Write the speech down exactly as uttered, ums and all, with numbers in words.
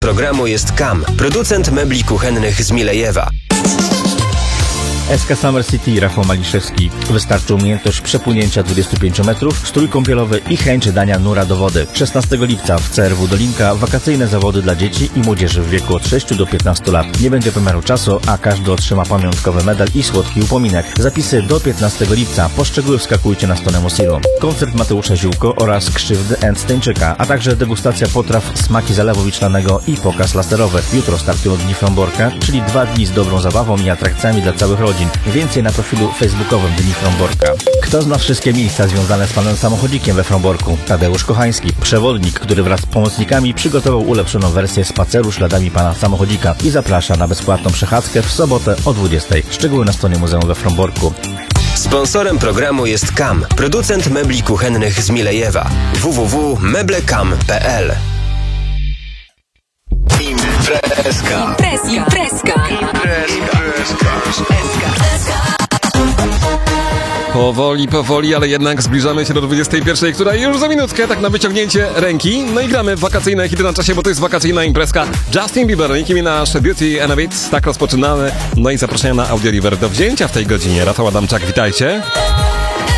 programu jest K A M, producent mebli kuchennych z Milejewa. S K Summer City, Rafał Maliszewski. Wystarczy umiejętność przepłynięcia dwudziestu pięciu metrów, strój kąpielowy i chęć dania nura do wody. szesnastego lipca w C R W Dolinka wakacyjne zawody dla dzieci i młodzieży w wieku od sześciu do piętnastu lat. Nie będzie pomiaru czasu, a każdy otrzyma pamiątkowy medal i słodki upominek. Zapisy do piętnastego lipca. Po szczegóły wskakujcie na stronę Mosilu. Koncert Mateusza Ziółko oraz Krzywdy and Stańczyka, a także degustacja potraw, smaki zalewu wiślanego i pokaz laserowy. Jutro startują Dni Fromborka, czyli dwa dni z dobrą zabawą i atrakcjami dla całych rodzin. Więcej na profilu facebookowym Dni Fromborka. Kto zna wszystkie miejsca związane z panem samochodzikiem we Fromborku? Tadeusz Kochański, przewodnik, który wraz z pomocnikami przygotował ulepszoną wersję spaceru śladami pana samochodzika i zaprasza na bezpłatną przechadzkę w sobotę o dwudziestej. Szczegóły na stronie Muzeum we Fromborku. Sponsorem programu jest K A M, producent mebli kuchennych z Milejewa. w w w kropka meblekam kropka p l. Imprezka. Imprezka. Imprezka. Powoli, powoli, ale jednak zbliżamy się do dwudziestej pierwszej, która już za minutkę, tak na wyciągnięcie ręki. No i gramy w wakacyjne hity na czasie, bo to jest wakacyjna imprezka. Justin Bieber, Nicki Minaj, Beauty and a Bit. Tak rozpoczynamy. No i zapraszam na Audio River do wzięcia w tej godzinie. Rafał Adamczak, witajcie.